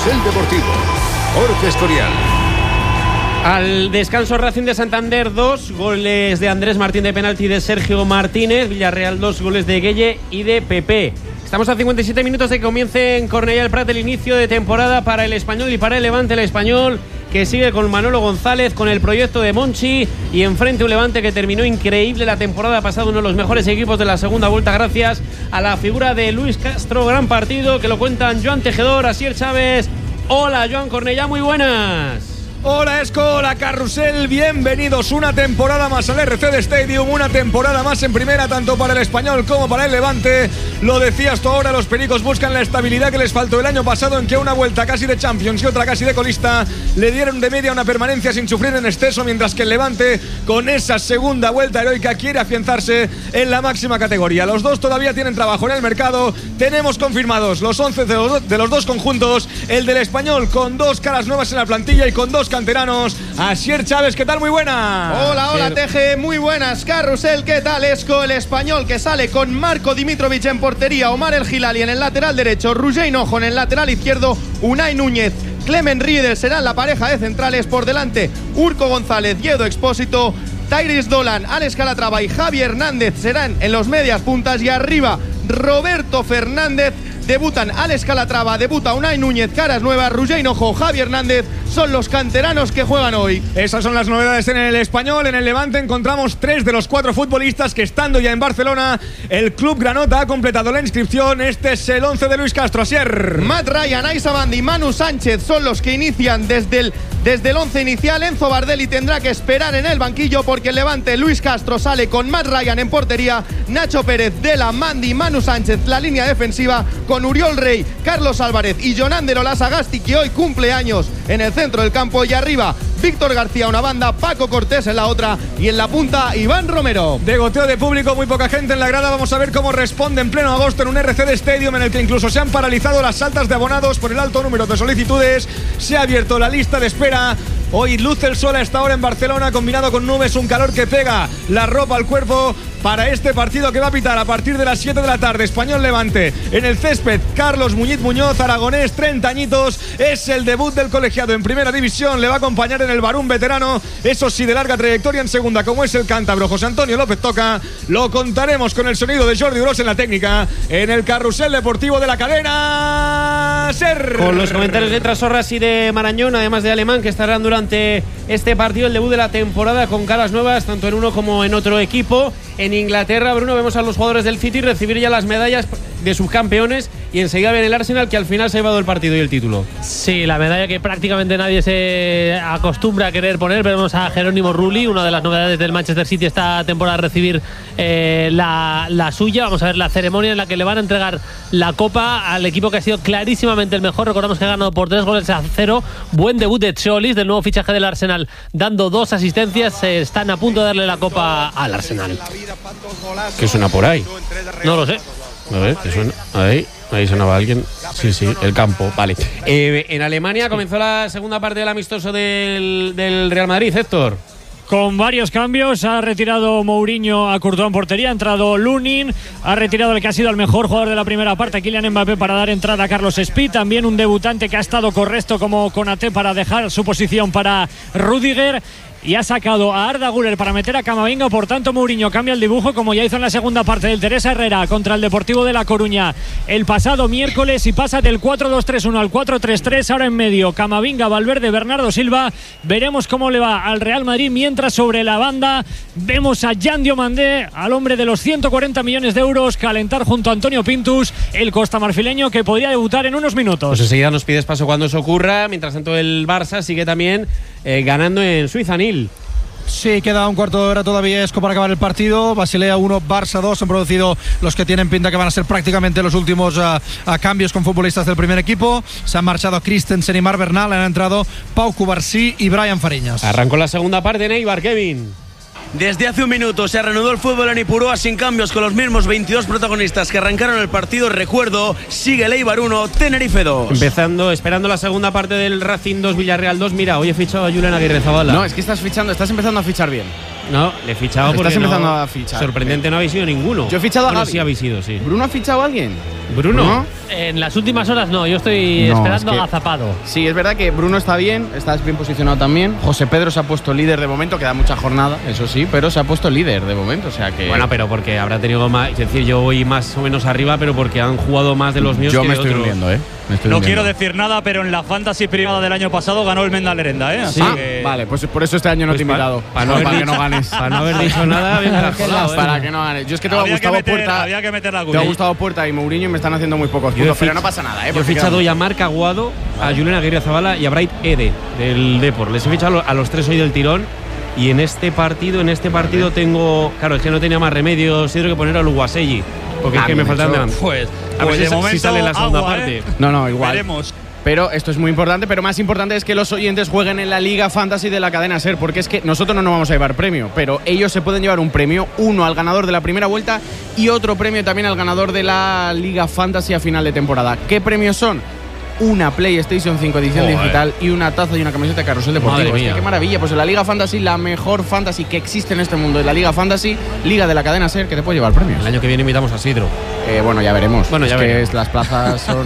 Carrusel Deportivo. Jorge Escorial. Al descanso, Racing de Santander 2, goles de Andrés Martín de penalti y de Sergio Martínez. Villarreal 2, goles de Gueye y de Pepe. Estamos a 57 minutos de que comience en Cornellà del Prat el inicio de temporada para el Español y para el Levante. El Español que sigue con Manolo González, con el proyecto de Monchi, y enfrente un Levante que terminó increíble la temporada pasada, uno de los mejores equipos de la segunda vuelta gracias a la figura de Luis Castro. Gran partido que lo cuentan Joan Tejedor, Asier Chávez. Hola Joan, Cornellà, muy buenas. Hola Esco, hola Carrusel, bienvenidos una temporada más al RCD Stadium, una temporada más en primera tanto para el Español como para el Levante. Lo decías tú ahora, los pericos buscan la estabilidad que les faltó el año pasado, en que una vuelta casi de Champions y otra casi de colista le dieron de media una permanencia sin sufrir en exceso, mientras que el Levante con esa segunda vuelta heroica quiere afianzarse en la máxima categoría. Los dos todavía tienen trabajo en el mercado, tenemos confirmados los 11 de los dos conjuntos, el del Español con dos caras nuevas en la plantilla y con dos canteranos. Asier Chávez, ¿qué tal? Muy buena. Hola Teje, muy buenas. Carrusel, ¿qué tal? Esco, el Español que sale con Marco Dimitrovic en portería, Omar El Gilali en el lateral derecho, Roger Hinojo en el lateral izquierdo, Unai Núñez, Clemen Riedel serán la pareja de centrales. Por delante, Urco González, Yedo Expósito, Tyrese Dolan, Alex Calatrava y Javi Hernández serán en los medias puntas, y arriba Roberto Fernández. Debutan Alex Calatrava, debuta Unai Núñez, caras nuevas, Roger Hinojo, Javi Hernández son los canteranos que juegan hoy. Esas son las novedades en el Español. En el Levante encontramos 3 de los 4 futbolistas que, estando ya en Barcelona, el Club Granota ha completado la inscripción. Este es el 11 de Luis Castro. Asier. Matt Ryan, Aissa Bandi y Manu Sánchez son los que inician desde el 11 inicial. Enzo Bardelli tendrá que esperar en el banquillo porque el Levante, Luis Castro sale con Matt Ryan en portería, Nacho Pérez, Dela, Mandi, Manu Sánchez la línea defensiva, con Uriol Rey, Carlos Álvarez y Jonander Olasagasti, que hoy cumple años, en el centro del campo, y arriba Víctor García una banda, Paco Cortés en la otra, y en la punta Iván Romero. De goteo de público, muy poca gente en la grada. Vamos a ver cómo responde en pleno agosto en un RCD Stadium en el que incluso se han paralizado las saltas de abonados por el alto número de solicitudes. Se ha abierto la lista de espera. Hoy luce el sol a esta hora en Barcelona, combinado con nubes, un calor que pega la ropa al cuerpo para este partido que va a pitar a partir de las 7 de la tarde. Español Levante en el césped. Carlos Muñoz, aragonés, 30 añitos, es el debut del colegiado en primera división. Le va a acompañar en el varón veterano, eso sí, de larga trayectoria en segunda, como es el cántabro José Antonio López Toca. Lo contaremos con el sonido de Jordi Gros en la técnica, en el Carrusel Deportivo de la cadena SER. Con los comentarios de Trasorras y de Marañón, además de Alemán, que estarán durante este partido, el debut de la temporada, con caras nuevas tanto en uno como en otro equipo. En Inglaterra, Bruno, vemos a los jugadores del City recibir ya las medallas de subcampeones, y enseguida viene el Arsenal, que al final se ha llevado el partido y el título. Sí, la medalla que prácticamente nadie se acostumbra a querer poner. Vemos a Jerónimo Rulli, una de las novedades del Manchester City esta temporada, a recibir la suya. Vamos a ver la ceremonia en la que le van a entregar la copa al equipo que ha sido clarísimamente el mejor. Recordamos que ha ganado por 3-0. Buen debut de Cholis, del nuevo fichaje del Arsenal, dando 2 asistencias. Están a punto de darle la copa al Arsenal. ¿Qué suena por ahí? No lo sé. A ver, ¿qué suena? Ahí sonaba alguien. Sí, el campo, vale. En Alemania comenzó la segunda parte del amistoso del Real Madrid, Héctor. Con varios cambios, ha retirado Mourinho a Courtois en portería, ha entrado Lunin, ha retirado el que ha sido el mejor jugador de la primera parte, Kylian Mbappé, para dar entrada a Carlos Speed. También un debutante que ha estado correcto como Konaté para dejar su posición para Rüdiger. Y ha sacado a Arda Güler para meter a Camavinga. Por tanto, Mourinho cambia el dibujo, como ya hizo en la segunda parte del Teresa Herrera contra el Deportivo de La Coruña el pasado miércoles, y pasa del 4-2-3-1 al 4-3-3. Ahora en medio, Camavinga, Valverde, Bernardo Silva. Veremos cómo le va al Real Madrid. Mientras, sobre la banda, vemos a Jan Diomandé, al hombre de los 140 millones de euros, calentar junto a Antonio Pintus, el costamarfileño, que podría debutar en unos minutos. Pues enseguida nos pides paso cuando eso ocurra. Mientras tanto, el Barça sigue también ganando en Suiza, Nil. Sí, queda un cuarto de hora todavía, Esco, para acabar el partido. Basilea 1, Barça 2. Se han producido los que tienen pinta que van a ser prácticamente los últimos cambios con futbolistas del primer equipo. Se han marchado Christensen y Marc Bernal. Han entrado Pau Cubarsí y Brian Fariñas. Arrancó la segunda parte en Eibar, Kevin. Desde hace un minuto se reanudó el fútbol en Ipurúa sin cambios, con los mismos 22 protagonistas que arrancaron el partido. Recuerdo, sigue el Eibar 1, Tenerife 2. Esperando la segunda parte del Racing 2, Villarreal 2. Mira, hoy he fichado a Julen Aguirrezabala. No, es que estás empezando a fichar bien. No, le he fichado porque estás empezando a fichar. Sorprendente, no habéis sido ninguno. Yo he fichado a Gavi. Sí habéis sido, sí. ¿Bruno ha fichado a alguien? ¿Bruno? En las últimas horas no, yo estoy esperando agazapado. Sí, es verdad que Bruno está bien posicionado también. José Pedro se ha puesto líder de momento, queda mucha jornada, eso sí, pero se ha puesto líder de momento, o sea que… Bueno, pero porque habrá tenido más… Es decir, yo voy más o menos arriba, pero porque han jugado más de los míos yo que me de estoy otros. hundiendo, No quiero decir nada, pero en la Fantasy privada del año pasado ganó el Menda Lerenda, Así que… Vale, pues por eso este año no te he invitado. Para que no ganes. Para no haber dicho nada, venga, para que no ganes. Yo es que tengo a Gustavo Puerta. Había que meter la Tengo a Gustavo Puerta y Mourinho y me están haciendo muy pocos puntos, pero no pasa nada, Yo he fichado ya a Marc Aguado, a Julián Aguirre Zabala y a Bright Ede del Depor. Les he fichado a los 3 hoy del tirón. Y en este partido tengo… Claro, es que no tenía más remedios, tengo que poner a Luguaselli, porque es que me faltan delante. Pues a ver de si momento sale la segunda parte. No, igual. Veremos. Pero esto es muy importante, pero más importante es que los oyentes jueguen en la Liga Fantasy de la cadena SER, porque es que nosotros no nos vamos a llevar premio, pero ellos se pueden llevar un premio, uno al ganador de la primera vuelta y otro premio también al ganador de la Liga Fantasy a final de temporada. ¿Qué premios son? Una PlayStation 5 edición digital y una taza y una camiseta de Carrusel Deportivo. ¡Qué maravilla! Pues en la Liga Fantasy, la mejor fantasy que existe en este mundo, es la Liga Fantasy, Liga de la cadena SER, que te puede llevar premios. El año que viene invitamos a Sidro. Bueno, ya veremos. Bueno, ya veremos. Las plazas son…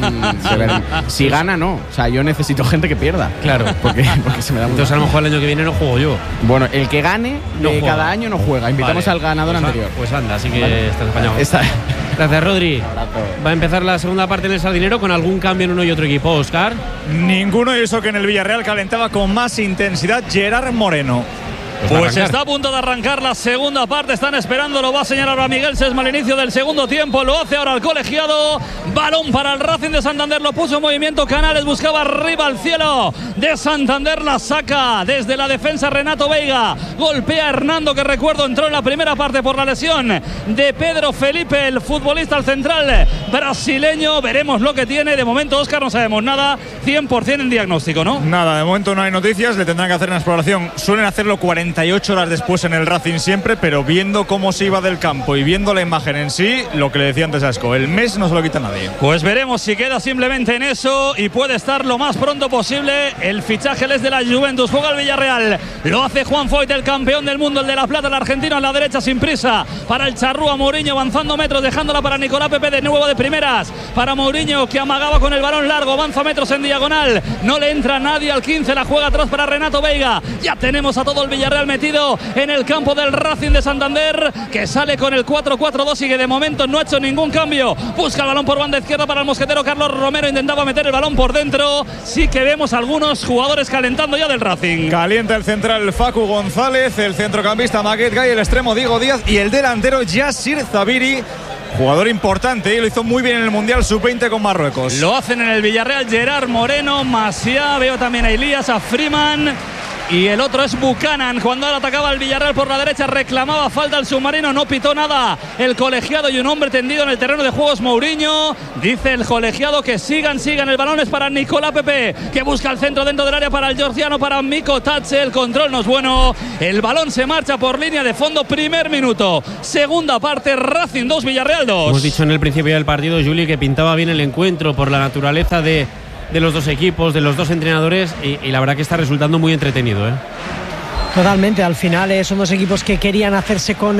si gana, no. O sea, yo necesito gente que pierda. Claro. Porque se me da Entonces a lo mejor el año que viene no juego yo. Bueno, el que gane cada año no juega. Invitamos al ganador anterior. Pues anda, así que estás apañado. Gracias, Rodri. Va a empezar la segunda parte en el Sardinero con algún cambio en uno y otro equipo, Óscar. Ninguno, y eso que en el Villarreal calentaba con más intensidad Gerard Moreno. Pues está a punto de arrancar la segunda parte, están esperando, lo va a señalar ahora Miguel Sesma al inicio del segundo tiempo, lo hace ahora el colegiado, balón para el Racing de Santander, lo puso en movimiento Canales, buscaba arriba al cielo de Santander, la saca desde la defensa Renato Veiga, golpea a Hernando, que recuerdo entró en la primera parte por la lesión de Pedro Felipe, el futbolista al central brasileño, veremos lo que tiene, de momento Óscar no sabemos nada, 100% en diagnóstico, ¿no? Nada, de momento no hay noticias, le tendrán que hacer una exploración, suelen hacerlo 48 horas después en el Racing siempre, pero viendo cómo se iba del campo y viendo la imagen en sí, lo que le decía antes a Esco, el mes no se lo quita nadie. Pues veremos si queda simplemente en eso y puede estar lo más pronto posible. El fichaje es de la Juventus, juega el Villarreal, lo hace Juan Foyt, el campeón del mundo, el de La Plata, el argentino, a la derecha sin prisa para el charrúa Mourinho, avanzando metros, dejándola para Nicolás Pepe, de nuevo de primeras para Mourinho, que amagaba con el balón largo, avanza metros en diagonal, no le entra nadie al 15, la juega atrás para Renato Veiga, ya tenemos a todo el Villarreal metido en el campo del Racing de Santander, que sale con el 4-4-2 y que de momento no ha hecho ningún cambio, busca el balón por banda izquierda para el mosquetero Carlos Romero, intentaba meter el balón por dentro, sí que vemos algunos jugadores calentando ya del Racing. Calienta el central Facu González, el centrocampista Maguet Gay, el extremo Diego Díaz y el delantero Yassir Zabiri, jugador importante, y lo hizo muy bien en el Mundial Sub-20 con Marruecos. Lo hacen en el Villarreal Gerard Moreno, Maciá, veo también a Elías, a Freeman. Y el otro es Buchanan, cuando ahora atacaba el Villarreal por la derecha, reclamaba falta al submarino, no pitó nada el colegiado, y un hombre tendido en el terreno de juegos Mourinho, dice el colegiado que sigan, el balón es para Nicolás Pepe, que busca el centro dentro del área para el georgiano, para Miko Tatse, el control no es bueno, el balón se marcha por línea de fondo, primer minuto, segunda parte, Racing 2, Villarreal 2. Hemos dicho en el principio del partido, Juli, que pintaba bien el encuentro por la naturaleza de los dos equipos, de los dos entrenadores, y la verdad que está resultando muy entretenido, Totalmente, al final son dos equipos que querían hacerse con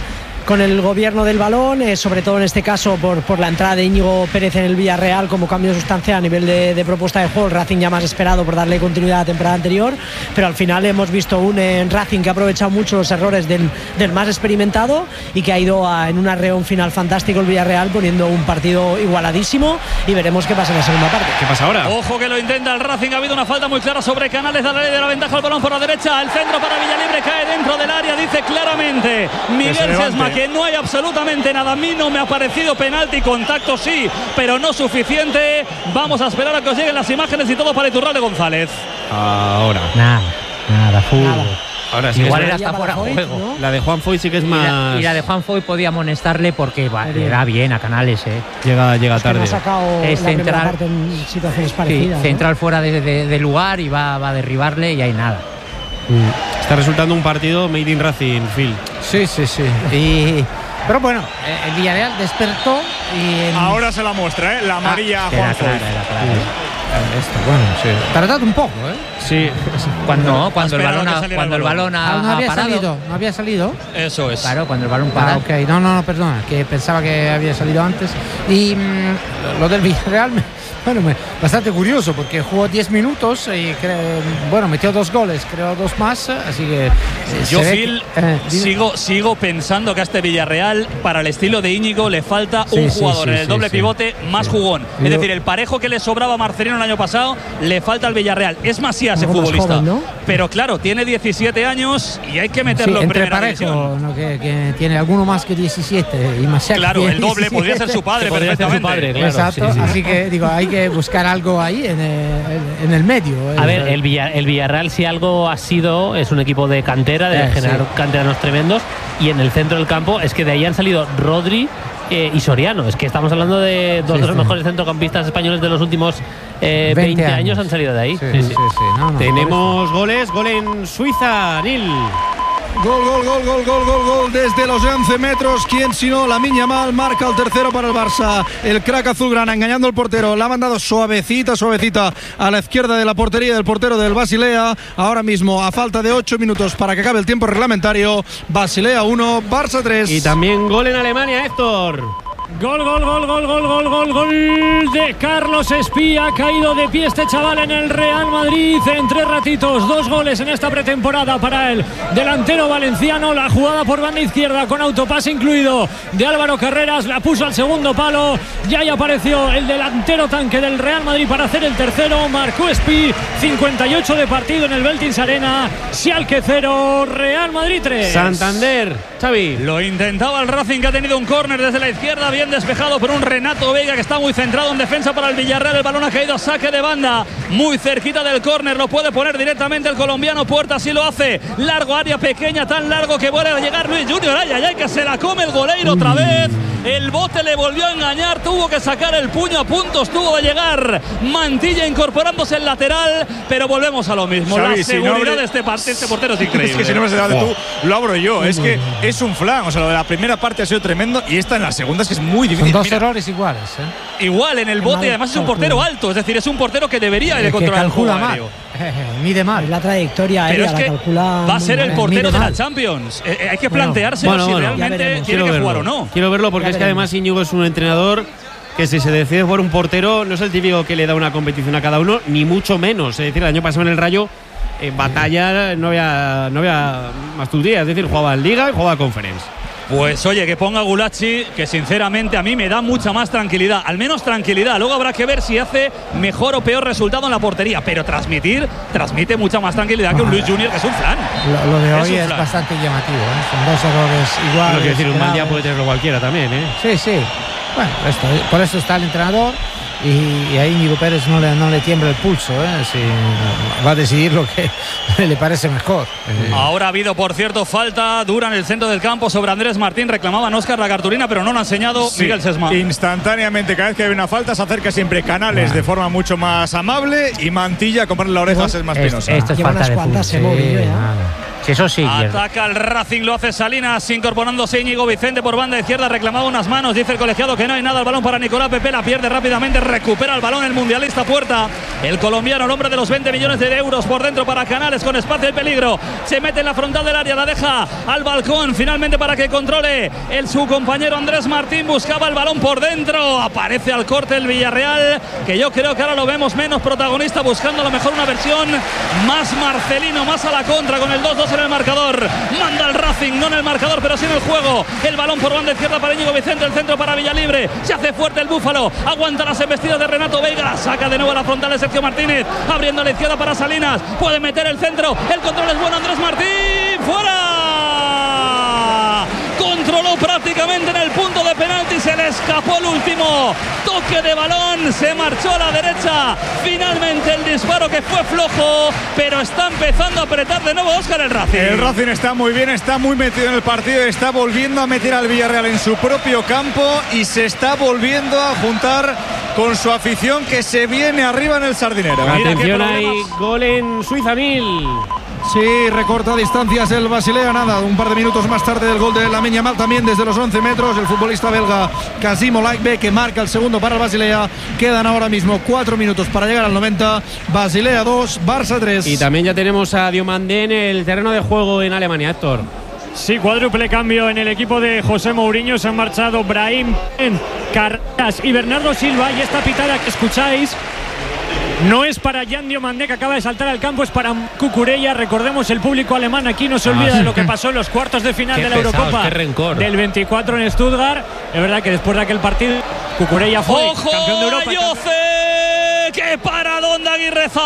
el gobierno del balón, sobre todo en este caso por la entrada de Íñigo Pérez en el Villarreal como cambio de sustancia a nivel de propuesta de juego. El Racing ya más esperado por darle continuidad a la temporada anterior, pero al final hemos visto un Racing que ha aprovechado mucho los errores del más experimentado y que ha ido en un arreón final fantástico el Villarreal, poniendo un partido igualadísimo, y veremos qué pasa en la segunda parte. ¿Qué pasa ahora? Ojo que lo intenta el Racing, ha habido una falta muy clara sobre Canales, da la ley de la ventaja, el balón por la derecha, el centro para Villalibre, cae dentro del área, dice claramente Miguel Sesma que no hay absolutamente nada. A mí no me ha parecido penalti, contacto sí, pero no suficiente. Vamos a esperar a que os lleguen las imágenes y todo para Iturralde González. Ahora. Nada, fútbol. Ahora sí. Igual era hasta fuera de juego, ¿no? La de Juan Foyt sí que es más. Y la de Juan Foyt podía amonestarle porque le da bien a Canales, Llega tarde. No ha sacado es la primera central, parte en situaciones parecidas. Sí, central fuera de lugar y va a derribarle y hay nada. Está resultando un partido made in Racing, Phil. Sí. Pero bueno, el Villarreal despertó y… Ahora se la muestra, la amarilla a Juan Foyt. Bueno, sí. Tardado un poco, ¿eh? Sí. Cuando el balón ha parado. ¿No había salido? Eso es. Claro, cuando el balón para. Ok. No, perdona, que pensaba que había salido antes. Y lo del Villarreal, bastante curioso, porque jugó 10 minutos y metió 2 goles, creo 2 más, así que... Yo, Phil, sigo pensando que a este Villarreal, para el estilo de Íñigo, le falta un jugador en el doble pivote más jugón. Es decir, el parejo que le sobraba a Marcelino el año pasado, le falta al Villarreal. Es Masías ese futbolista. Joven, ¿no? Pero claro, tiene 17 años y hay que meterlo en primera división. ¿No? Que tiene alguno más que 17 y Masías. Claro, el doble podría ser su padre perfectamente. Claro, exacto, así que digo, hay que buscar algo ahí en el medio. A ver, el Villarreal, si algo ha sido, es un equipo de cantera, de generar canteranos tremendos, y en el centro del campo es que de ahí han salido Rodri y Soriano. Es que estamos hablando de dos de los mejores centrocampistas españoles de los últimos 20 años han salido de ahí. Tenemos goles, gol en Suiza, Nil. Gol desde los 11 metros. ¿Quién sino Lamine Yamal marca el tercero para el Barça? El crack azulgrana engañando al portero. La ha mandado suavecita a la izquierda de la portería del portero del Basilea. Ahora mismo, a falta de 8 minutos para que acabe el tiempo reglamentario, Basilea 1, Barça 3. Y también gol en Alemania, Héctor. Gol de Carlos Espía. Ha caído de pie este chaval en el Real Madrid en 3 ratitos. 2 goles en esta pretemporada para el delantero valenciano. La jugada por banda izquierda con autopase incluido de Álvaro Carreras. La puso al segundo palo. Y ahí apareció el delantero tanque del Real Madrid para hacer el tercero. Marcó Espí. 58 de partido en el Veltins Arena. Schalke 0, Real Madrid 3. Santander, Xavi. Lo intentaba el Racing, que ha tenido un córner desde la izquierda, bien despejado por un Renato Vega, que está muy centrado en defensa para el Villarreal. El balón ha caído a saque de banda, muy cerquita del córner. Lo puede poner directamente el colombiano Puerta, así lo hace. Largo, área pequeña, tan largo que vuelve a llegar Luis Junior. Ay, que se la come el goleiro otra vez. El bote le volvió a engañar, tuvo que sacar el puño, a punto estuvo de llegar Mantilla incorporándose el lateral, pero volvemos a lo mismo. Xavi, la seguridad de este portero es increíble. Es que si no me se da de tú, lo abro yo. Es que es un flan. O sea, lo de la primera parte ha sido tremendo y esta en la segunda es que es muy difícil. Son 2 errores iguales. Igual en el bote, y además es un portero alto, es decir, es un portero que debería de controlar el juego aéreo. Mide mal. La trayectoria aérea, pero es que la calcula. Va a ser el portero de la Champions. Hay que plantearse si realmente tiene que jugar o no. Quiero verlo porque es que además Íñigo es un entrenador que si se decide por un portero no es el típico que le da una competición a cada uno, ni mucho menos. Es decir, el año pasado en el Rayo, en batalla no había más tus días. Es decir, jugaba en Liga y jugaba Conference. Pues oye, que ponga Gulacsi, que sinceramente a mí me da mucha más tranquilidad, al menos tranquilidad. Luego habrá que ver si hace mejor o peor resultado en la portería, pero transmite mucha más tranquilidad que un Luis Junior, que es un flan. Lo de hoy es bastante llamativo, Son 2 errores iguales. Quiero decir, un mal día puede tenerlo cualquiera también, Sí. Bueno, por eso está el entrenador. Y a Íñigo Pérez no le tiembla el pulso, si va a decidir lo que le parece mejor. Ahora ha habido, por cierto, falta dura en el centro del campo sobre Andrés Martín. Reclamaban Óscar la cartulina, pero no lo ha enseñado Miguel Sesma. Instantáneamente, cada vez que hay una falta, se acerca siempre Canales de forma mucho más amable y Mantilla a comprarle la oreja a Sesma Espinosa. Esto es falta de fútbol. Eso sí. Ataca el Racing, lo hace Salinas, incorporándose Íñigo Vicente por banda izquierda, reclamaba unas manos, dice el colegiado que no hay nada. El balón para Nicolás Pepe, la pierde rápidamente, recupera el balón el mundialista Puerta, el colombiano, el hombre de los 20 millones de euros por dentro para Canales, con espacio y peligro, se mete en la frontal del área, la deja al balcón, finalmente para que controle su compañero Andrés Martín, buscaba el balón por dentro, aparece al corte el Villarreal, que yo creo que ahora lo vemos menos protagonista, buscando a lo mejor una versión más Marcelino, más a la contra, con el 2-2 en el marcador. Manda el Racing, no en el marcador, pero sí en el juego. El balón por banda izquierda para Íñigo Vicente, el centro para Villalibre. Se hace fuerte el Búfalo, aguanta las embestidas de Renato Vega, saca de nuevo a la frontal de Sergio Martínez, abriendo a la izquierda para Salinas, puede meter el centro, el control es bueno, Andrés Martín, fuera. Controló prácticamente en el punto de penalti, se le escapó el último toque de balón, se marchó a la derecha, finalmente el disparo que fue flojo, pero está empezando a apretar de nuevo Óscar el Racing. El Racing está muy bien, está muy metido en el partido, está volviendo a meter al Villarreal en su propio campo y se está volviendo a juntar con su afición, que se viene arriba en el Sardinero. Atención, hay gol en Suiza, Nil. Sí, recorta distancias el Basilea, nada, un par de minutos más tarde del gol de Lamine Yamal también desde los 11 metros, el futbolista belga Kassim Olaikbe, que marca el segundo para el Basilea. Quedan ahora mismo 4 minutos para llegar al 90. Basilea 2, Barça 3. Y también ya tenemos a Diomandé en el terreno de juego en Alemania, Héctor. Sí, cuádruple cambio en el equipo de José Mourinho. Se han marchado Brahim, Carreras y Bernardo Silva, y esta pitada que escucháis no es para Jan Diomandé, que acaba de saltar al campo, es para Cucurella. Recordemos, el público alemán aquí no se olvida de lo que pasó en los cuartos de final de la Eurocopa del 24 en Stuttgart. Es verdad que después de aquel partido Cucurella fue campeón de Europa. ¡Qué paradón de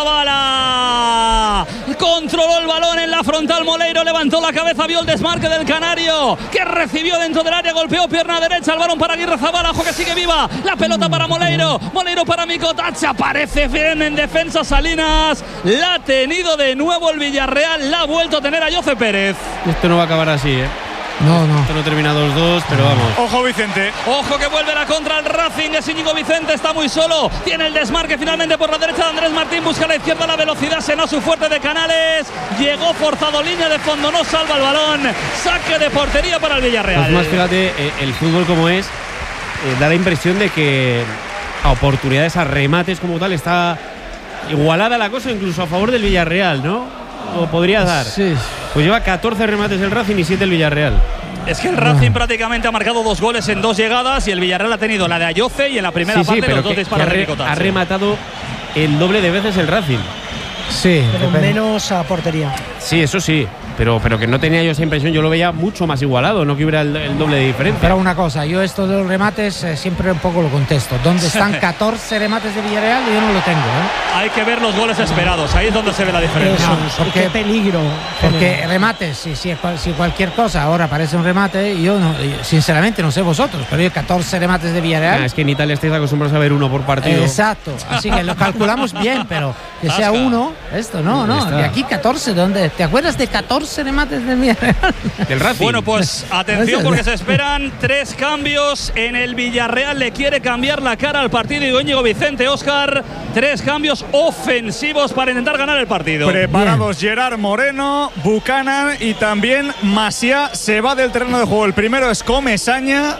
Aguirrezabala! Controló el balón en la frontal Moleiro, levantó la cabeza, vio el desmarque del canario, que recibió dentro del área, golpeó pierna derecha, el balón para Aguirrezabala, ojo que sigue viva, la pelota para Moleiro, Moleiro para Mikotatx, aparece bien en defensa Salinas, la ha tenido de nuevo el Villarreal, la ha vuelto a tener a Jose Pérez. Esto no va a acabar así, ¿eh? No. Esto no termina 2-2, pero vamos. Ojo Vicente. Ojo que vuelve la contra el Racing. Es Íñigo Vicente, está muy solo. Tiene el desmarque finalmente por la derecha de Andrés Martín. Busca a la izquierda la velocidad. Se no su fuerte de Canales. Llegó forzado, línea de fondo. No salva el balón. Saque de portería para el Villarreal. Pues más, fíjate, el fútbol como es, da la impresión de que a oportunidades, a remates como tal, está igualada la cosa, incluso a favor del Villarreal, ¿no? O podría dar. Sí. Pues lleva 14 remates el Racing y 7 el Villarreal. Es que el Racing prácticamente ha marcado 2 goles en 2 llegadas y el Villarreal ha tenido la de Ayoce y en la primera parte los 2 disparos de Mikotatx. Ha rematado el doble de veces el Racing. Sí, pero menos a portería. Sí, eso sí. Pero que no tenía yo esa impresión, yo lo veía mucho más igualado, no que hubiera el doble de diferencia. Pero una cosa, yo esto de los remates siempre un poco lo contesto. ¿Dónde están 14 remates de Villarreal? Yo no lo tengo, ¿eh? Hay que ver los goles esperados, ahí es donde se ve la diferencia. Porque, qué peligro. Porque remates, si cualquier cosa ahora parece un remate, yo no, sinceramente no sé vosotros, pero yo 14 remates de Villarreal. Es que en Italia estáis acostumbrados a ver uno por partido. Exacto, así que lo calculamos bien, pero que sea uno, esto no, de aquí 14, ¿dónde? ¿Te acuerdas de 14 remates de Villarreal? Del Racing. Bueno, pues atención porque se esperan 3 cambios en el Villarreal. Le quiere cambiar la cara al partido y Íñigo Vicente, Óscar. 3 cambios ofensivos para intentar ganar el partido. Preparados Gerard Moreno, Buchanan y también Macià se va del terreno de juego. El primero es Comesaña.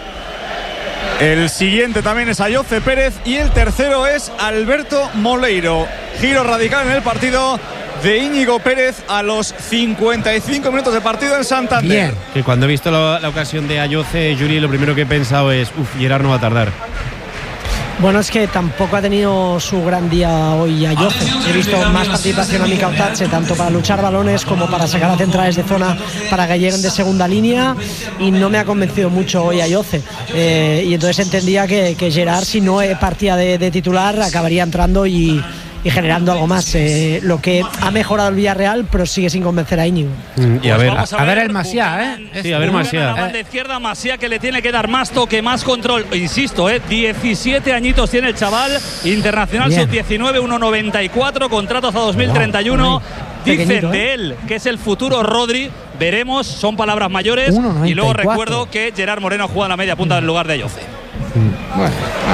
El siguiente también es Ayoce Pérez y el tercero es Alberto Moleiro. Giro radical en el partido de Íñigo Pérez a los 55 minutos de partido en Santander. Bien. Que cuando he visto la ocasión de Ayoce, Yuri, lo primero que he pensado es, Gerard no va a tardar. Bueno, es que tampoco ha tenido su gran día hoy Ayoce. He visto más participación a Mikotatx, tanto para luchar balones como para sacar a centrales de zona para que lleguen de segunda línea, y no me ha convencido mucho hoy Ayoce. Y entonces entendía que Gerard, si no partía de titular, acabaría entrando y generando algo más. Lo que ha mejorado el Villarreal, pero sigue sin convencer a Íñigo. Y a ver el Macià, ¿eh? Sí, a ver Macià. La banda izquierda, Macià, que le tiene que dar más toque, más control. Insisto, 17 añitos tiene el chaval, internacional sub-19, 1,94, contrato hasta 2031. Dicen de él que es el futuro Rodri. Veremos, son palabras mayores. 1,94. Y luego recuerdo que Gerard Moreno juega en la media punta en lugar de Ayoce. Bueno.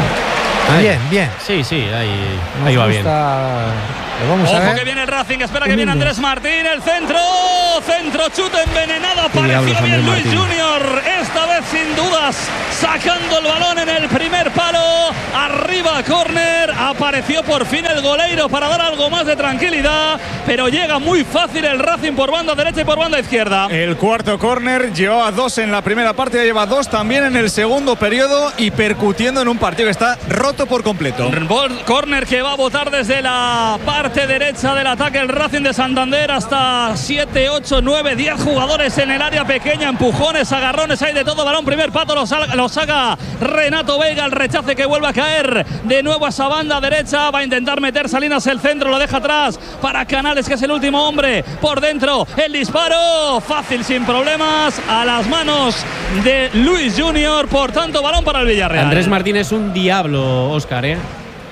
Bien. Sí, ahí va bien. Ojo que viene el Racing, espera que viene Andrés Martín, el centro, chute envenenado, apareció bien Luis Junior, esta vez sin dudas, sacando el balón en el primer palo, arriba córner, apareció por fin el goleiro para dar algo más de tranquilidad, pero llega muy fácil el Racing por banda derecha y por banda izquierda. El cuarto córner, llevaba 2 en la primera parte, ya lleva 2 también en el segundo periodo y percutiendo en un partido que está roto por completo. Córner que va a botar desde la parte derecha del ataque el Racing de Santander, hasta 7, 8, 9, 10 jugadores en el área pequeña, empujones, agarrones, hay de todo. Balón, primer pato, lo saca Renato Veiga, el rechace que vuelve a caer de nuevo a esa banda derecha, va a intentar meter Salinas el centro, lo deja atrás para Canales, que es el último hombre, por dentro, el disparo, fácil, sin problemas, a las manos de Luis Junior, por tanto balón para el Villarreal. Andrés Martín es un diablo, Óscar,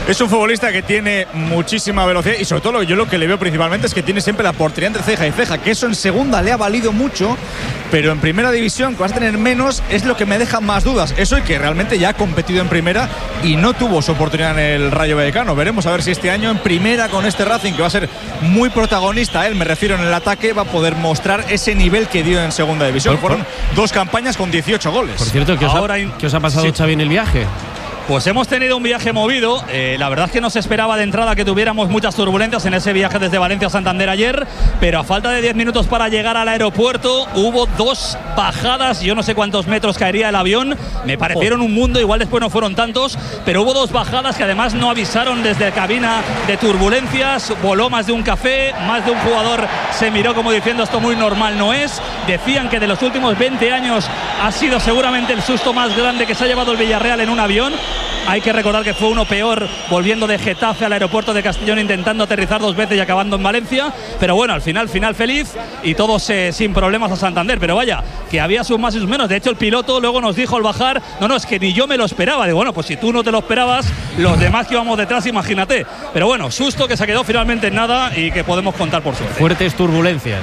Es un futbolista que tiene muchísima velocidad y sobre todo yo lo que le veo principalmente es que tiene siempre la portería entre ceja y ceja, que eso en segunda le ha valido mucho, pero en primera división, que vas a tener menos, es lo que me deja más dudas. Eso y que realmente ya ha competido en primera y no tuvo su oportunidad en el Rayo Vallecano. Veremos a ver si este año en primera con este Racing, que va a ser muy protagonista, me refiero en el ataque, va a poder mostrar ese nivel que dio en segunda división. Fueron 2 campañas con 18 goles. Por cierto, ¿qué os ha pasado, Xavi, en el viaje? Pues hemos tenido un viaje movido. La verdad es que no se esperaba de entrada que tuviéramos muchas turbulencias en ese viaje desde Valencia a Santander ayer, pero a falta de 10 minutos para llegar al aeropuerto hubo 2 bajadas. Yo no sé cuántos metros caería el avión, me parecieron un mundo, igual después no fueron tantos, pero hubo 2 bajadas que además no avisaron desde cabina de turbulencias. Voló más de un café, más de un jugador se miró como diciendo esto muy normal no es. Decían que de los últimos 20 años ha sido seguramente el susto más grande que se ha llevado el Villarreal en un avión. Hay que recordar que fue uno peor volviendo de Getafe al aeropuerto de Castellón, intentando aterrizar 2 veces y acabando en Valencia. Pero bueno, al final feliz y todos sin problemas a Santander. Pero vaya, que había sus más y sus menos. De hecho, el piloto luego nos dijo al bajar, no, es que ni yo me lo esperaba. Digo, bueno, pues si tú no te lo esperabas, los demás que íbamos detrás, imagínate. Pero bueno, susto que se quedó finalmente en nada y que podemos contar por suerte. Fuertes turbulencias.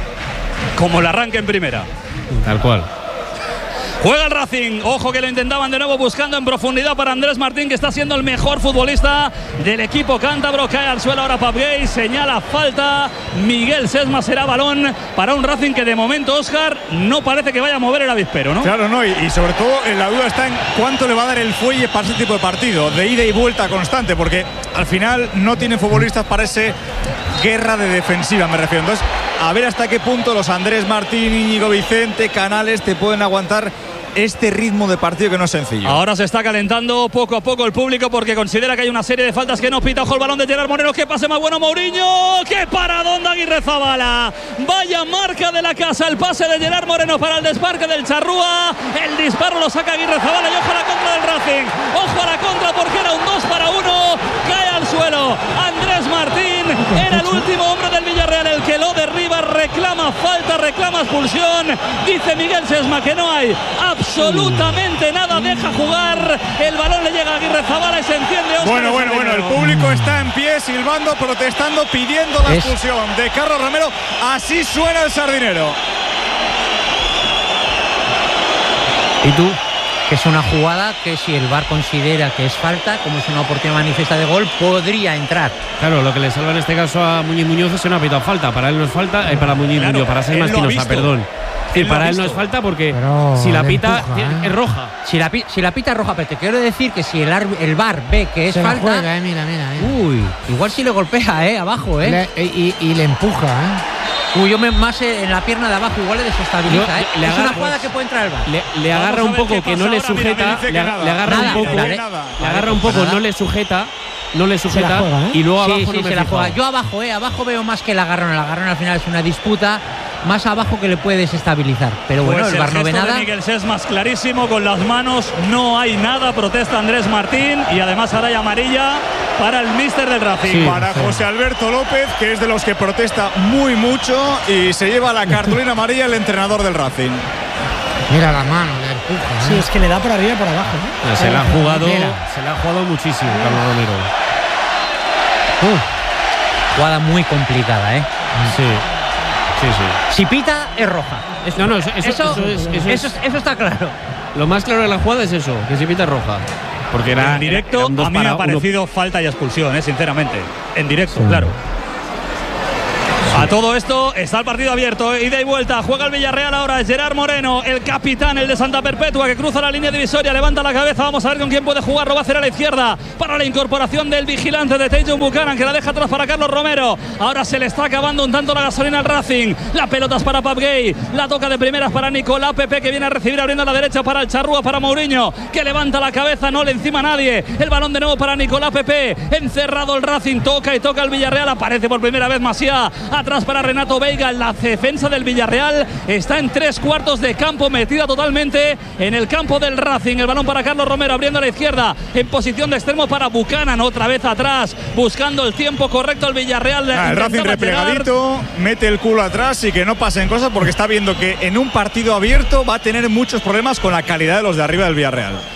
Como el arranque en primera. Tal cual. Juega el Racing, ojo que lo intentaban de nuevo buscando en profundidad para Andrés Martín, que está siendo el mejor futbolista del equipo cántabro. Cae al suelo ahora Pape Gay, señala falta Miguel Sesma, será balón para un Racing que de momento, Óscar, no parece que vaya a mover el avispero, ¿no? Claro, no, y sobre todo la duda está en cuánto le va a dar el fuelle para ese tipo de partido, de ida y vuelta constante, porque al final no tienen futbolistas para ese guerra de defensiva, me refiero. Entonces, a ver hasta qué punto los Andrés Martín, Íñigo Vicente, Canales te pueden aguantar este ritmo de partido que no es sencillo. Ahora se está calentando poco a poco el público porque considera que hay una serie de faltas que no pita. Ojo el balón de Gerard Moreno, que pase más bueno Mourinho, qué paradón de Aguirrezabala, vaya marca de la casa, el pase de Gerard Moreno para el desmarque del Charrúa, el disparo lo saca Aguirrezabala y ojo a la contra del Racing, ojo a la contra porque era un 2-1, cae al suelo Andrés Martín, era el último hombre del Villarreal el que lo derriba, reclama falta, reclama expulsión, dice Miguel Sesma que no hay absolutamente nada, deja jugar, el balón le llega a Aguirrezabala y se enciende. Óscar. Bueno, el público está en pie, silbando, protestando, pidiendo la expulsión de Carlos Romero. Así suena el Sardinero. ¿Y tú? Que es una jugada que si el VAR considera que es falta, como es una oportunidad manifiesta de gol, podría entrar. Claro, lo que le salva en este caso a Muñiz Muñoz es una pitado falta. Para él no es falta, para Muñiz Muñoz, para Sesma Espinosa, perdón. Para él no es falta porque pero si la pita es roja. Si la pita es roja, pero te quiero decir que si el VAR ve que es se falta, juega, mira. Uy, igual si le golpea, abajo, y le empuja, Uy, yo más en la pierna de abajo igual le desestabiliza, es una jugada que puede entrar al VAR. Le agarra un poco que no le sujeta, le agarra un poco, le agarra un poco, no le sujeta. Y luego abajo no me se la juega. Yo abajo veo más que el agarrón al final es una disputa más abajo que le puede desestabilizar, pero bueno, pues el VAR no ve nada. Miguel Sesma es clarísimo, con las manos no hay nada, protesta Andrés Martín y además ahora hay amarilla para el míster del Racing. Para José Alberto López, que es de los que protesta muy mucho y se lleva la cartulina amarilla el entrenador del Racing. Mira la mano, le empuja. Sí, es que le da por arriba y por abajo. Se la ha jugado muchísimo, Carlos Romero. Jugada muy complicada, Sí. Si pita, es roja. Eso está claro. Lo más claro de la jugada es eso, que si pita es roja. Porque en directo a mí me ha parecido falta y expulsión, sinceramente. En directo, claro. A todo esto está el partido abierto, ida y vuelta, juega el Villarreal ahora, es Gerard Moreno, el capitán, el de Santa Perpetua, que cruza la línea divisoria, levanta la cabeza, vamos a ver con quién puede jugar, lo va a hacer a la izquierda, para la incorporación del vigilante de Tajon Buchanan, que la deja atrás para Carlos Romero, ahora se le está acabando un tanto la gasolina al Racing, la pelota es para Pape Gay, la toca de primeras para Nicolás Pepe, que viene a recibir abriendo a la derecha para el Charrúa, para Mourinho, que levanta la cabeza, no le encima a nadie, el balón de nuevo para Nicolás Pepe, encerrado el Racing, toca el Villarreal, aparece por primera vez Maciá, atrás para Renato Veiga, la defensa del Villarreal está en 3/4 de campo, metida totalmente en el campo del Racing, el balón para Carlos Romero, abriendo a la izquierda, en posición de extremo para Buchanan, otra vez atrás, buscando el tiempo correcto el Villarreal. El Racing replegadito, mete el culo atrás y que no pasen cosas, porque está viendo que en un partido abierto va a tener muchos problemas con la calidad de los de arriba del Villarreal.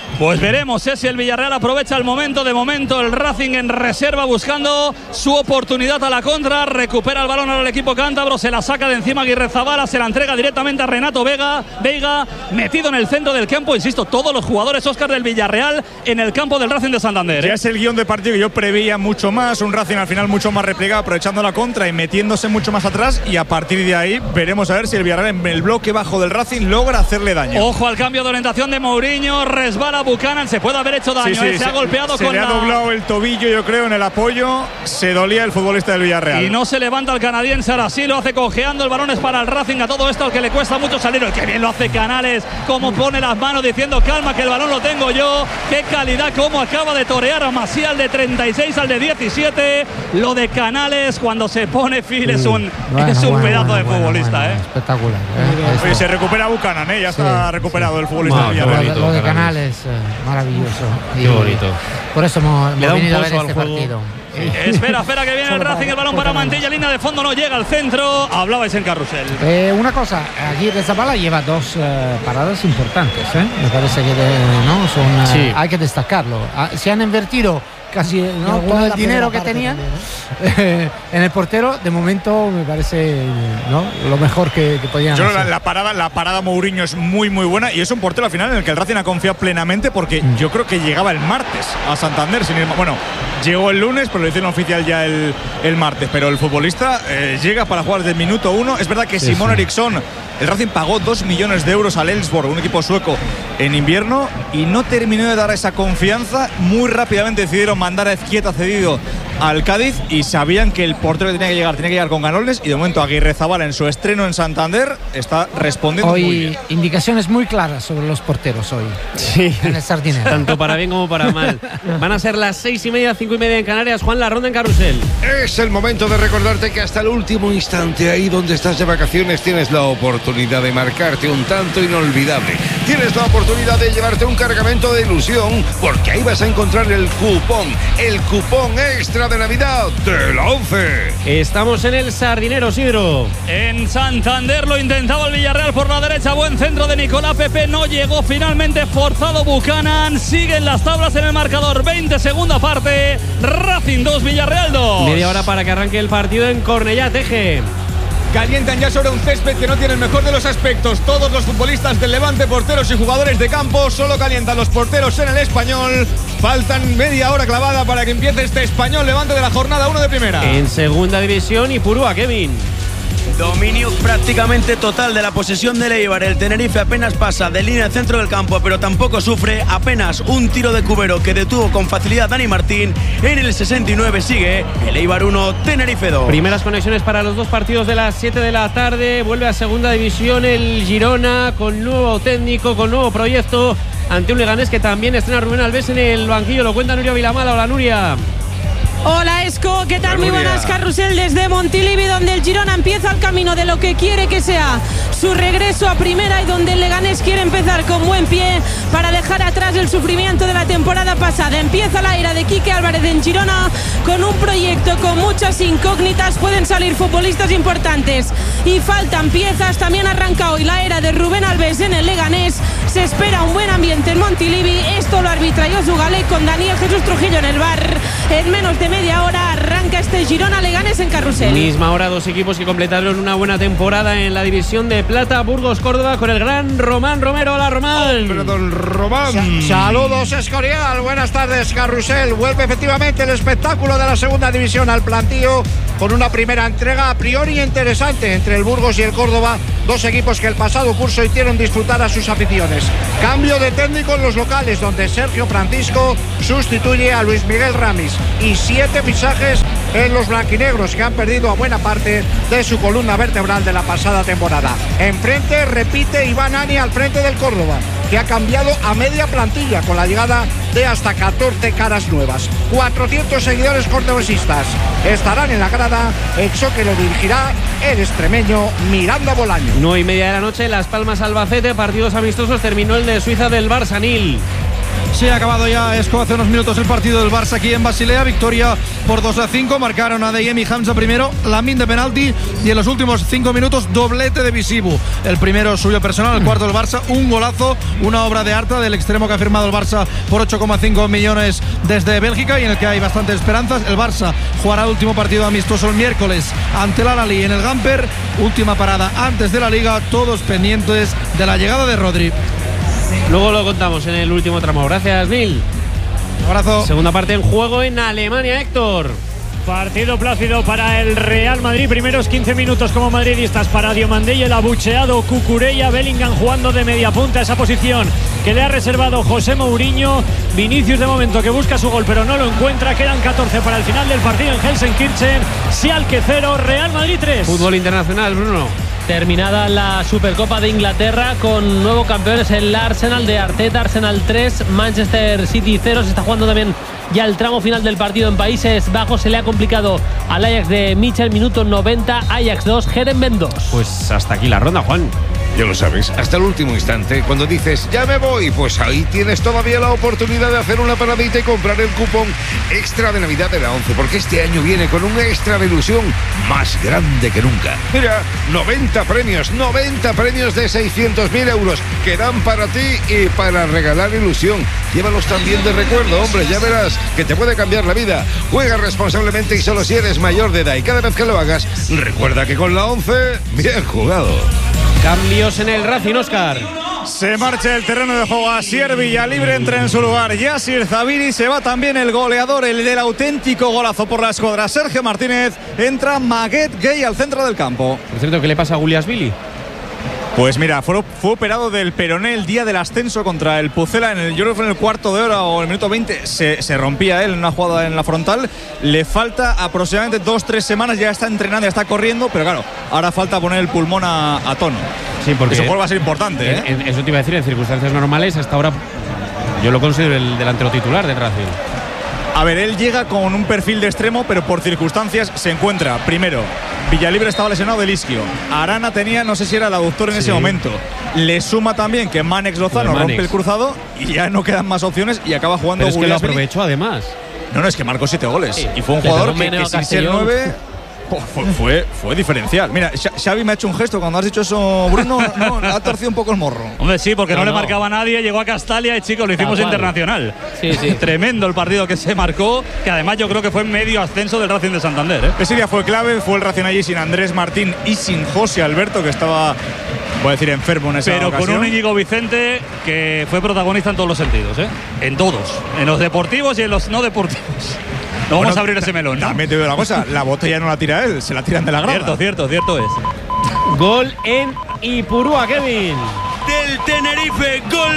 Pues veremos si el Villarreal aprovecha el momento. De momento el Racing en reserva buscando su oportunidad a la contra. Recupera el balón ahora el equipo cántabro, se la saca de encima Aguirrezabala, se la entrega directamente a Renato Veiga, metido en el centro del campo. Insisto, todos los jugadores, Óscar, del Villarreal en el campo del Racing de Santander. Ya es el guión de partido que yo preveía mucho más. Un Racing al final mucho más replegado, aprovechando la contra y metiéndose mucho más atrás. Y a partir de ahí veremos a ver si el Villarreal en el bloque bajo del Racing logra hacerle daño. Ojo al cambio de orientación de Mourinho, resbala Buchanan, se puede haber hecho daño. Se ha golpeado se le ha doblado el tobillo, yo creo, en el apoyo. Se dolía el futbolista del Villarreal. Y no se levanta el canadiense, ahora sí lo hace cojeando. El balón es para el Racing. A todo esto al que le cuesta mucho salir. ¡Qué bien lo hace Canales! Cómo pone las manos diciendo calma, que el balón lo tengo yo. ¡Qué calidad! Cómo acaba de torear a Maciel de 36 al de 17. Lo de Canales cuando se pone fil es un pedazo de futbolista. Espectacular. Oye, se recupera Buchanan, ya está recuperado el futbolista del Villarreal. Lo de Canales, maravilloso. Qué bonito. Por eso hemos venido a ver este juego. partido. Espera que viene el Racing, el balón para Mantilla, línea de fondo, no llega al centro. Hablabais en Carrusel. Una cosa, Aguirrezabala lleva dos paradas importantes, me parece que son, hay que destacarlo. Se han invertido casi todo el dinero que tenían en el portero. De momento me parece lo mejor que podían hacer. La parada Mourinho es muy muy buena y es un portero al final en el que el Racing ha confiado plenamente, porque yo creo que llegaba el martes a Santander sin ir, bueno, llegó el lunes pero lo hicieron oficial ya el martes, pero el futbolista llega para jugar desde el minuto 1. Es verdad que Simón Eriksson, el Racing pagó 2 millones de euros al Elfsborg, un equipo sueco, en invierno, y no terminó de dar esa confianza. Muy rápidamente decidieron mandar a Ezquieta cedido al Cádiz y sabían que el portero tenía que llegar con ganones, y de momento Aguirrezabala en su estreno en Santander está respondiendo hoy muy bien. Indicaciones muy claras sobre los porteros hoy. Sí, en el Sardinero. Tanto para bien como para mal. Van a ser las 6:30, 5:30 en Canarias. Juan, la ronda en Carrusel. Es el momento de recordarte que hasta el último instante, ahí donde estás de vacaciones, tienes la oportunidad de marcarte un tanto inolvidable. Tienes la oportunidad de llevarte un cargamento de ilusión, porque ahí vas a encontrar el cupón extra de Navidad de la ONCE. Estamos en el Sardinero, Sidro. En Santander lo intentaba el Villarreal por la derecha, buen centro de Nicolás Pepe, no llegó finalmente, forzado Buchanan. Siguen las tablas en el marcador, 20 segunda parte, Racing 2, Villarreal 2. Media hora para que arranque el partido en Cornellá, Teje. Calientan ya sobre un césped que no tiene el mejor de los aspectos. Todos los futbolistas del Levante, porteros y jugadores de campo, solo calientan los porteros en el Español. Faltan media hora clavada para que empiece este Español Levante de la jornada 1 de primera. En segunda división, Ipurúa, Kevin. Dominio prácticamente total de la posesión del Eibar. El Tenerife apenas pasa de línea al centro del campo, pero tampoco sufre. Apenas un tiro de Cubero que detuvo con facilidad Dani Martín. En el 69 sigue el Eibar 1, Tenerife 2. Primeras conexiones para los dos partidos de las 7 de la tarde. Vuelve a segunda división el Girona, con nuevo técnico, con nuevo proyecto, ante un Leganés que también estrena Rubén Alves en el banquillo. Lo cuenta Nuria Vilamala. Hola, Nuria. Hola Esco, ¿qué tal? Muy buenas, Carrusel desde Montilivi, donde el Girona empieza el camino de lo que quiere que sea su regreso a primera, y donde el Leganés quiere empezar con buen pie para dejar atrás el sufrimiento de la temporada pasada. Empieza la era de Quique Álvarez en Girona con un proyecto con muchas incógnitas. Pueden salir futbolistas importantes y faltan piezas. También arranca hoy la era de Rubén Alves en el Leganés. Se espera un buen ambiente en Montilivi. Esto lo arbitra Josu Galé con Daniel Jesús Trujillo en el bar. En menos de media hora arranca este Girona Leganés en Carrusel. Misma hora, dos equipos que completaron una buena temporada en la división de plata. Burgos Córdoba con el gran Román Romero. Hola, Román. Hombre, don Román. Saludos, Escorial. Buenas tardes, Carrusel. Vuelve efectivamente el espectáculo de la segunda división al plantío, con una primera entrega a priori interesante entre el Burgos y el Córdoba, dos equipos que el pasado curso hicieron disfrutar a sus aficiones. Cambio de técnico en los locales, donde Sergio Francisco sustituye a Luis Miguel Ramis, y 7 fichajes en los blanquinegros, que han perdido a buena parte de su columna vertebral de la pasada temporada. Enfrente repite Iván Ani al frente del Córdoba, que ha cambiado a media plantilla con la llegada de hasta 14 caras nuevas. 400 seguidores cordobesistas estarán en la grada. El choque lo dirigirá el extremeño Miranda Bolaño. 9:30 de la noche, Las Palmas Albacete, partidos amistosos. Terminó el de Suiza del Barça Nil. Se ha acabado ya, Esco, hace unos minutos el partido del Barça aquí en Basilea. Victoria por 2-5. Marcaron a Deyemi Hamza primero, Lamine de penalti, y en los últimos 5 minutos doblete de Visibu. El primero suyo personal, el cuarto del Barça, un golazo, una obra de arte del extremo que ha firmado el Barça por 8,5 millones desde Bélgica y en el que hay bastantes esperanzas. El Barça jugará el último partido amistoso el miércoles ante el Al-Ahly en el Gamper. Última parada antes de la Liga, todos pendientes de la llegada de Rodri. Luego lo contamos en el último tramo. Gracias, Nil. Un abrazo. Segunda parte en juego en Alemania, Héctor. Partido plácido para el Real Madrid. Primeros 15 minutos como madridistas para Diomandé y el abucheado Cucurella. Bellingham jugando de media punta, esa posición que le ha reservado José Mourinho. Vinicius de momento que busca su gol pero no lo encuentra. Quedan 14 para el final del partido en Gelsenkirchen. Schalke 0, Real Madrid 3. Fútbol internacional, Bruno. Terminada la Supercopa de Inglaterra con nuevos campeones el Arsenal de Arteta. Arsenal 3, Manchester City 0. Se está jugando también ya el tramo final del partido en Países Bajos. Se le ha complicado al Ajax de Mitchell, minuto 90. Ajax 2, Herenveen 2. Pues hasta aquí la ronda, Juan. Ya lo sabes, hasta el último instante, cuando dices ya me voy, pues ahí tienes todavía la oportunidad de hacer una paradita y comprar el cupón extra de Navidad de la 11, porque este año viene con un extra de ilusión más grande que nunca. Mira, 90 premios de 600.000 euros que dan para ti y para regalar ilusión. Llévalos también de recuerdo, hombre, ya verás que te puede cambiar la vida. Juega responsablemente y solo si eres mayor de edad, y cada vez que lo hagas, recuerda que con la 11, bien jugado. Cambios en el Racing, Óscar. Se marcha el terreno de juego. Asier Villalibre entra en su lugar. Yasir Zabiri, se va también el goleador, el del auténtico golazo por la escuadra, Sergio Martínez. Entra Maguette Gueye al centro del campo. Por cierto, ¿qué le pasa a Guliasvili? Pues mira, fue operado del peroné el día del ascenso contra el Pucela. Yo creo que fue en el cuarto de hora o en el minuto 20. Se rompía él en una jugada en la frontal. Le falta aproximadamente 2-3 semanas. Ya está entrenando, ya está corriendo. Pero claro, ahora falta poner el pulmón a tono. Sí, porque eso va a ser importante. Eso te iba a decir, en circunstancias normales, hasta ahora yo lo considero el delantero titular del Racing. A ver, él llega con un perfil de extremo, pero por circunstancias se encuentra. Primero, Villalibre estaba lesionado del isquio. Arana tenía, no sé si era el aductor en ese momento. Le suma también que Mánex Lozano rompe el cruzado y ya no quedan más opciones y acaba jugando. Pero es que lo aprovechó además. No, es que marcó 7 goles. Sí. Y fue un jugador que sin ser 9... Fue diferencial. Mira, Xavi me ha hecho un gesto cuando has dicho eso, Bruno. No, ha torcido un poco el morro. Hombre, sí, porque no le marcaba a nadie. Llegó a Castalia y, chicos, lo hicimos internacional. Sí. Tremendo el partido que se marcó, que además yo creo que fue medio ascenso del Racing de Santander. Ese día fue clave. Fue el Racing allí sin Andrés Martín y sin José Alberto, que estaba, voy a decir, enfermo en esa ocasión. Pero con un Íñigo Vicente que fue protagonista en todos los sentidos, en todos, en los deportivos y en los no deportivos. No vamos a abrir ese melón, ¿no? También te digo una cosa, la botella no la tira él, se la tiran de la grada. Cierto es. Gol en Ipurúa, Kevin. Del Tenerife, gol.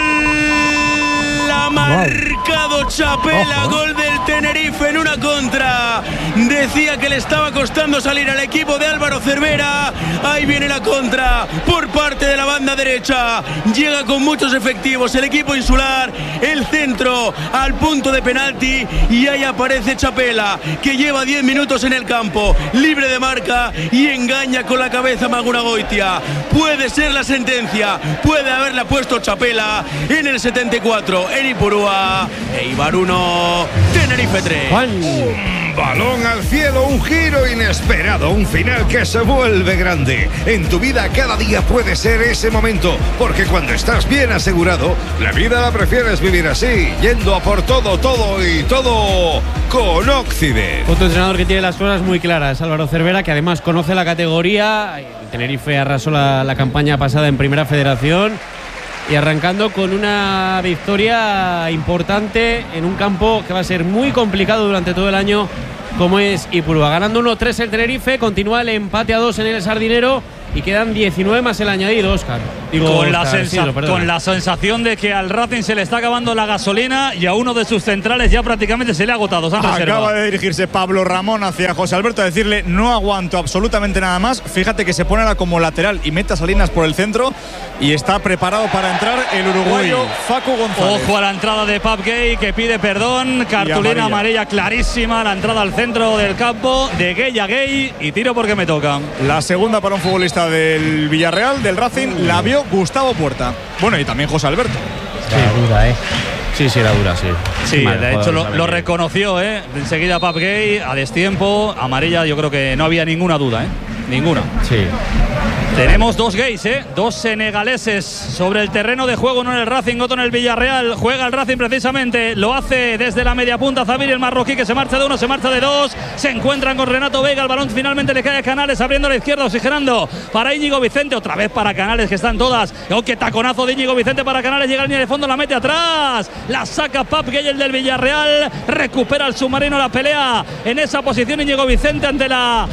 Ha marcado Chapela, gol del Tenerife en una contra. Decía que le estaba costando salir al equipo de Álvaro Cervera. Ahí viene la contra por parte de la banda derecha. Llega con muchos efectivos el equipo insular. El centro al punto de penalti y ahí aparece Chapela, que lleva 10 minutos en el campo, libre de marca y engaña con la cabeza a Maguragoitia. Puede ser la sentencia, puede haberla puesto Chapela en el 74 en Ipurúa. Eibar 1, Tenerife 3. Un balón al cielo, un giro inesperado, un final que se vuelve grande. En tu vida cada día puede ser ese momento, porque cuando estás bien asegurado, la vida la prefieres vivir así, yendo a por todo y todo con Occident. Otro entrenador que tiene las cosas muy claras, Álvaro Cervera, que además conoce la categoría. El Tenerife arrasó la campaña pasada en Primera Federación. Y arrancando con una victoria importante en un campo que va a ser muy complicado durante todo el año, como es Ipurúa. Ganando 1-3 el Tenerife, continúa el empate a 2 en el Sardinero y quedan 19 más el añadido, Óscar. Con la sensación de que al Racing se le está acabando la gasolina y a uno de sus centrales ya prácticamente se le ha agotado. Acaba de dirigirse Pablo Ramón hacia José Alberto a decirle: no aguanto absolutamente nada más. Fíjate que se pone ahora como lateral y mete a Salinas por el centro y está preparado para entrar el uruguayo Facu González. Ojo a la entrada de Pap Gay, que pide perdón. Cartulina amarilla clarísima. La entrada al centro del campo de Gay a Gay y tiro porque me toca. La segunda para un futbolista del Villarreal, del Racing, la vio Gustavo Puerta. Bueno, y también José Alberto. Qué duda, Sí, era dura, sí. Sí, de hecho lo reconoció, enseguida Pape Gueye, a destiempo, amarilla, yo creo que no había ninguna duda, ninguna. Sí. Tenemos dos gays, dos senegaleses sobre el terreno de juego, uno en el Racing, otro en el Villarreal. Juega el Racing precisamente, lo hace desde la media punta Zabir, el marroquí, que se marcha de uno, se marcha de dos. Se encuentran con Renato Veiga, el balón finalmente le cae a Canales, abriendo a la izquierda, oxigenando para Íñigo Vicente, otra vez para Canales, que están todas. ¡Oh, qué taconazo de Íñigo Vicente para Canales! Llega a la línea de fondo, la mete atrás, la saca Pape Gueye, el del Villarreal, recupera el submarino la pelea en esa posición Íñigo Vicente ante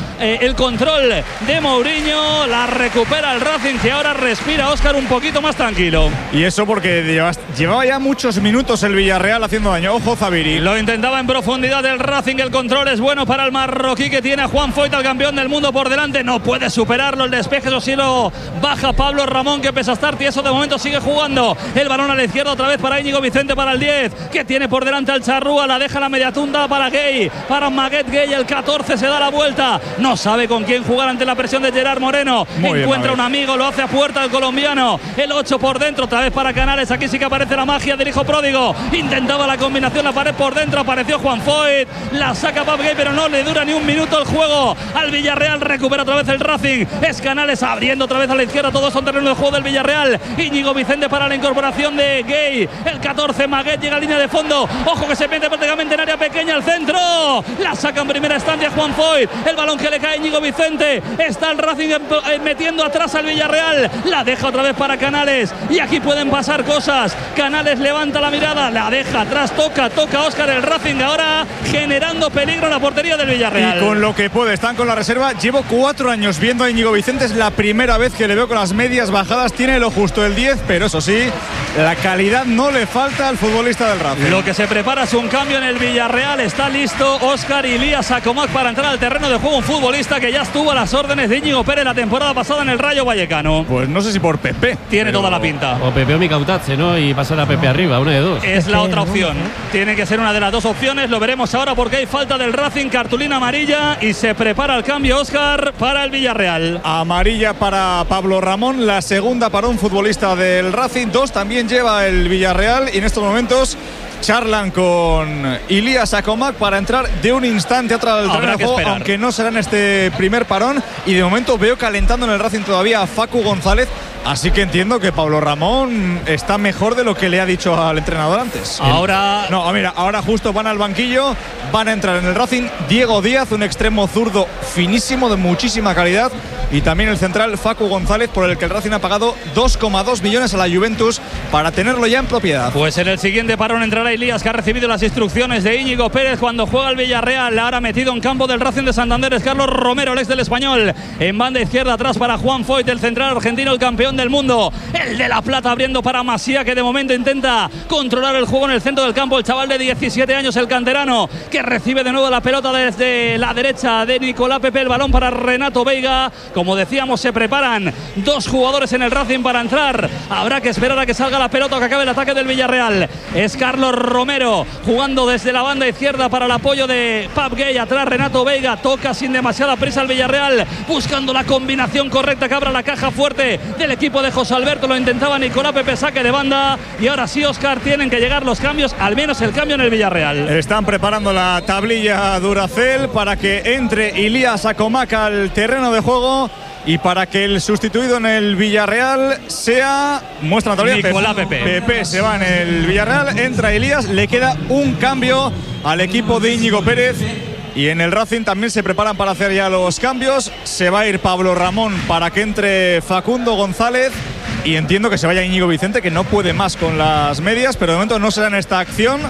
el control de Mourinho, la recupera el Racing, que ahora respira, Óscar, un poquito más tranquilo. Y eso porque llevaba ya muchos minutos el Villarreal haciendo daño. Ojo, Zabiri. Lo intentaba en profundidad el Racing, el control es bueno para el marroquí, que tiene a Juan Foyt, al campeón del mundo, por delante. No puede superarlo, el despeje, eso sí lo baja Pablo Ramón, que pese a estar tieso de momento sigue jugando. El balón a la izquierda otra vez para Íñigo Vicente, para el 10, que tiene por delante al Charrúa, la deja la media tunda para Gueye, para Maguette Gueye, el 14 se da la vuelta, no sabe con quién jugar ante la presión de Gerard Moreno. Encuentra un amigo, lo hace a puerta el colombiano, el 8 por dentro, otra vez para Canales, aquí sí que aparece la magia del hijo pródigo, intentaba la combinación, la pared por dentro, apareció Juan Foyt, la saca Pape Gueye, pero no le dura ni un minuto el juego al Villarreal, recupera otra vez el Racing, es Canales abriendo otra vez a la izquierda, todos son terreno de juego del Villarreal. Íñigo Vicente para la incorporación de Gueye, el 14 Maguette llega a línea de fondo, ojo que se mete prácticamente en área pequeña, al centro, la saca en primera instancia Juan Foyt, el balón que le cae a Íñigo Vicente, está el Racing metiendo atrás al Villarreal, la deja otra vez para Canales, y aquí pueden pasar cosas. Canales levanta la mirada, la deja atrás, toca Óscar, el Racing ahora generando peligro en la portería del Villarreal. Y con lo que puede, están con la reserva. Llevo 4 años viendo a Íñigo Vicente, es la primera vez que le veo con las medias bajadas, tiene lo justo el 10, pero eso sí, la calidad no le falta al futbolista del Racing. Lo que se prepara es un cambio en el Villarreal, está listo Óscar Ilías Acomac para entrar al terreno de juego, un futbolista que ya estuvo a las órdenes de Íñigo Pérez la temporada pasada en el Rayo Vallecano. Pues no sé si por Pepe. Tiene toda la pinta. O Pepe o Micautazze, ¿no? Y pasar a Pepe arriba, una de dos. Es la otra opción. Tiene que ser una de las dos opciones, lo veremos ahora porque hay falta del Racing, cartulina amarilla y se prepara el cambio, Óscar, para el Villarreal. Amarilla para Pablo Ramón, la segunda para un futbolista del Racing, 2 también lleva el Villarreal y en estos momentos charlan con Ilías Acomac para entrar de un instante a otro al terreno de juego, aunque no será en este primer parón, y de momento veo calentando en el Racing todavía a Facu González, así que entiendo que Pablo Ramón está mejor de lo que le ha dicho al entrenador antes. Ahora ahora justo van al banquillo, van a entrar en el Racing Diego Díaz, un extremo zurdo finísimo de muchísima calidad, y también el central Facu González, por el que el Racing ha pagado 2,2 millones a la Juventus para tenerlo ya en propiedad. Pues en el siguiente parón entrará Ilías, que ha recibido las instrucciones de Íñigo Pérez cuando juega el Villarreal. Ahora metido en campo del Racing de Santander es Carlos Romero, el ex del Español, en banda izquierda atrás para Juan Foyt, el central argentino, el campeón del mundo, el de La Plata, abriendo para Masía, que de momento intenta controlar el juego en el centro del campo, el chaval de 17 años, el canterano, que recibe de nuevo la pelota desde la derecha de Nicolás Pepe, el balón para Renato Veiga. Como decíamos, se preparan 2 jugadores en el Racing para entrar, habrá que esperar a que salga la pelota, que acabe el ataque del Villarreal. Es Carlos Romero jugando desde la banda izquierda para el apoyo de Pape Gueye, atrás Renato Veiga, toca sin demasiada prisa el Villarreal, buscando la combinación correcta que abra la caja fuerte del equipo de José Alberto, lo intentaba Nicolás Pepe, saque de banda, y ahora sí, Óscar, tienen que llegar los cambios, al menos el cambio en el Villarreal. Están preparando la tablilla Duracell para que entre Ilías Acomac al terreno de juego y para que el sustituido en el Villarreal sea, muestra la tablilla, Nicolás Pepe. Pepe se va en el Villarreal, entra Ilías, le queda un cambio al equipo de Íñigo Pérez. Y en el Racing también se preparan para hacer ya los cambios. Se va a ir Pablo Ramón para que entre Facundo González. Y entiendo que se vaya Íñigo Vicente, que no puede más con las medias, pero de momento no será en esta acción.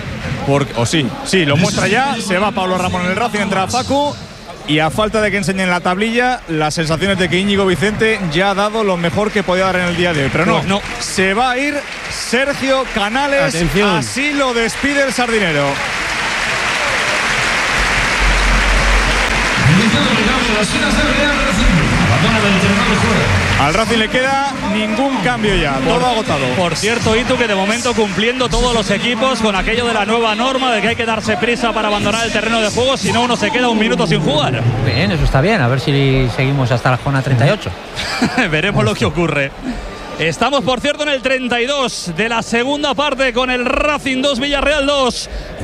Sí, lo muestra ya. Se va Pablo Ramón en el Racing, entra Facu. Y a falta de que enseñen la tablilla, las sensaciones de que Íñigo Vicente ya ha dado lo mejor que podía dar en el día de hoy. Pero no. Se va a ir Sergio Canales. Atención. Así lo despide el sardinero. Al Racing le queda ningún cambio ya, todo agotado. Por cierto, Itu, que de momento cumpliendo todos los equipos con aquello de la nueva norma de que hay que darse prisa para abandonar el terreno de juego, si no uno se queda un minuto sin jugar. Bien, eso está bien, a ver si seguimos hasta la jornada 38. Veremos lo que ocurre. Estamos, por cierto, en el 32 de la segunda parte con el Racing 2, Villarreal 2.